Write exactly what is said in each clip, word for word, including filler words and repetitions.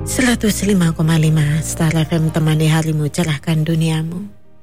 seratus lima koma lima Star F M, temani harimu, cerahkan duniamu.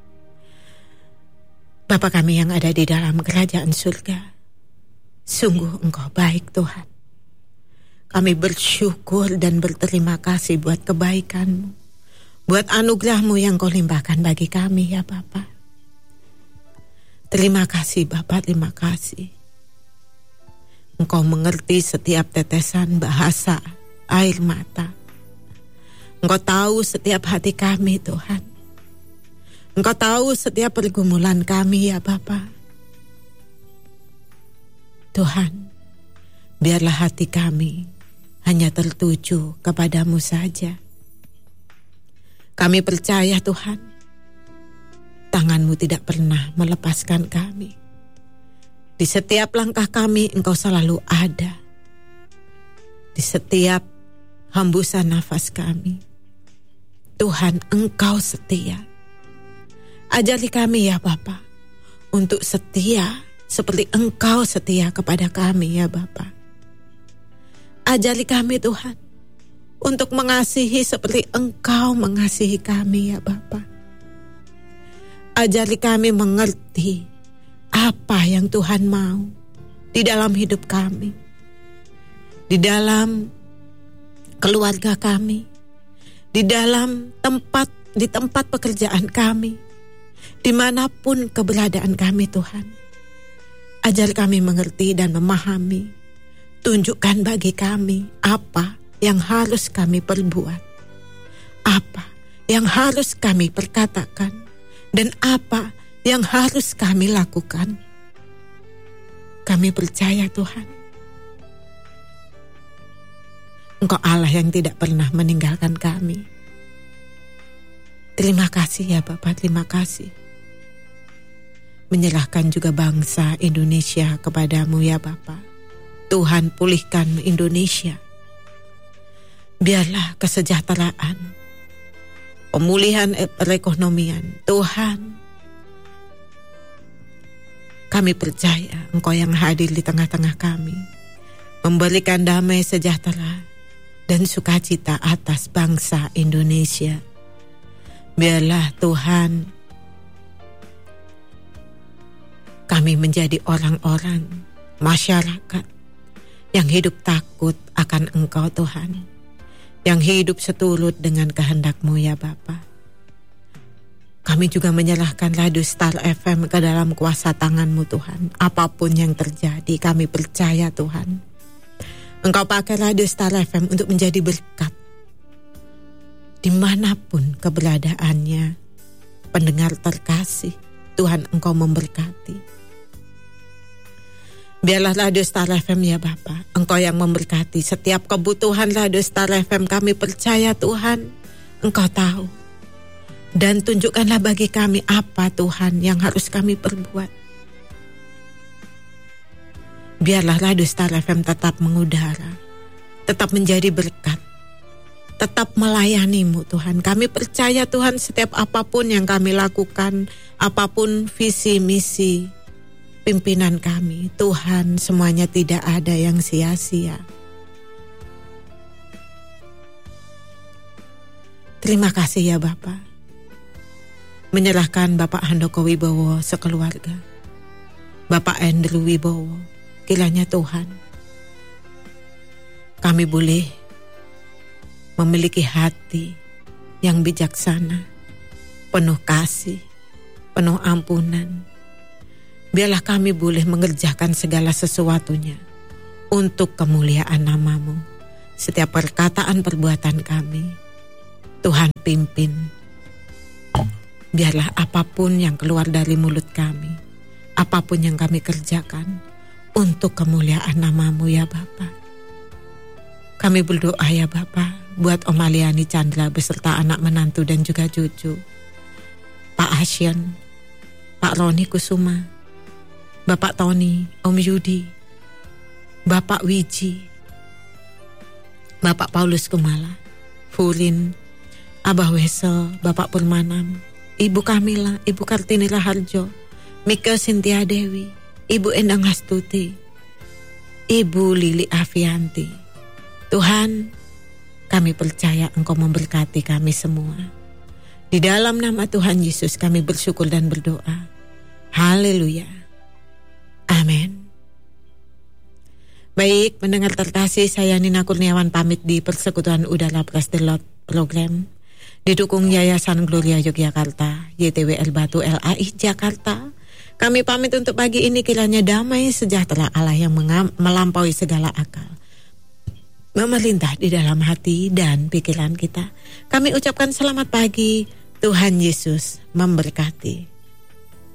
Bapa kami yang ada di dalam kerajaan surga, sungguh Engkau baik Tuhan. Kami bersyukur dan berterima kasih buat kebaikan-Mu, buat anugerah-Mu yang Kau limpahkan bagi kami ya Bapa. Terima kasih Bapa, terima kasih. Engkau mengerti setiap tetesan bahasa air mata. Engkau tahu setiap hati kami Tuhan. Engkau tahu setiap pergumulan kami ya Bapa. Tuhan, biarlah hati kami hanya tertuju kepadamu saja. Kami percaya Tuhan, tangan-Mu tidak pernah melepaskan kami. Di setiap langkah kami Engkau selalu ada. Di setiap hembusan nafas kami, Tuhan Engkau setia. Ajari kami ya Bapa, untuk setia seperti Engkau setia kepada kami ya Bapa. Ajari kami Tuhan, untuk mengasihi seperti Engkau mengasihi kami ya Bapa. Ajari kami mengerti apa yang Tuhan mau di dalam hidup kami, di dalam keluarga kami, di dalam tempat, di tempat pekerjaan kami, dimanapun keberadaan kami Tuhan. Ajar kami mengerti dan memahami. Tunjukkan bagi kami apa yang harus kami perbuat, apa yang harus kami perkatakan, dan apa yang harus kami lakukan. Kami percaya Tuhan, Engkau Allah yang tidak pernah meninggalkan kami. Terima kasih ya Bapa, terima kasih. Menyerahkan juga bangsa Indonesia kepadamu ya Bapa. Tuhan, pulihkan Indonesia. Biarlah kesejahteraan, pemulihan perekonomian, Tuhan, kami percaya Engkau yang hadir di tengah-tengah kami, memberikan damai sejahtera dan sukacita atas bangsa Indonesia. Biarlah Tuhan, kami menjadi orang-orang, masyarakat yang hidup takut akan Engkau Tuhan, yang hidup seturut dengan kehendak-Mu ya Bapa. Kami juga menyerahkan Radio Star F M ke dalam kuasa tangan-Mu Tuhan. Apapun yang terjadi, kami percaya Tuhan, Engkau pakai Radio Star F M untuk menjadi berkat dimanapun keberadaannya. Pendengar terkasih, Tuhan Engkau memberkati. Biarlah Radio Star F M ya Bapa, Engkau yang memberkati setiap kebutuhan Radio Star F M. Kami percaya Tuhan, Engkau tahu. Dan tunjukkanlah bagi kami apa Tuhan yang harus kami perbuat. Biarlah Radio Star F M tetap mengudara, tetap menjadi berkat, tetap melayani-Mu Tuhan. Kami percaya Tuhan, setiap apapun yang kami lakukan, apapun visi misi pimpinan kami, Tuhan, semuanya tidak ada yang sia-sia. Terima kasih ya Bapa. Menyerahkan Bapak Handoko Wibowo sekeluarga, Bapak Andrew Wibowo, kiranya Tuhan, kami boleh memiliki hati yang bijaksana, penuh kasih, penuh ampunan. Biarlah kami boleh mengerjakan segala sesuatunya untuk kemuliaan nama-Mu. Setiap perkataan perbuatan kami, Tuhan pimpin. Biarlah apapun yang keluar dari mulut kami, apapun yang kami kerjakan, untuk kemuliaan nama-Mu ya Bapa. Kami berdoa ya Bapa, buat Om Aliani Chandra beserta anak menantu dan juga cucu, Pak Asyen, Pak Roni Kusuma, Bapak Tony, Om Yudi, Bapak Wiji, Bapak Paulus Kumala, Furin, Abah Wesel, Bapak Purmanam, Ibu Kamila, Ibu Kartini Raharjo, Mika Sintia Dewi, Ibu Endang Astuti, Ibu Lili Afianti. Tuhan, kami percaya Engkau memberkati kami semua. Di dalam nama Tuhan Yesus kami bersyukur dan berdoa. Haleluya. Amin. Baik, pendengar terkasih, saya Nina Kurniawan pamit di Persekutuan Udara Praise the Lord program. Didukung Yayasan Gloria Yogyakarta, Y T W L Batu L A I Jakarta. Kami pamit untuk pagi ini, kiranya damai sejahtera Allah yang mengam, melampaui segala akal memerintah di dalam hati dan pikiran kita. Kami ucapkan selamat pagi, Tuhan Yesus memberkati.